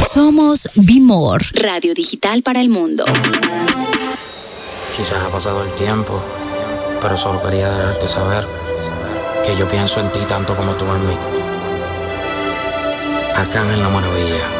Somos Bimor, radio digital para el mundo. Quizás ha pasado el tiempo, pero solo quería dejarte saber que yo pienso en ti tanto como tú en mí. Arcángel La Maravilla.